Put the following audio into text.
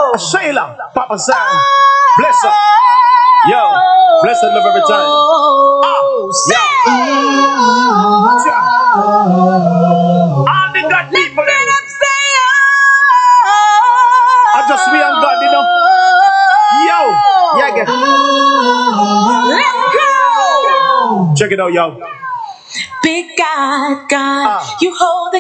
Shayla, Papa Sam, bless her. Yo, bless her love every time. All the God people them. I just we and God, you know. Yo, yeah, get. Let's go. Check it out, yo. Big God, you hold the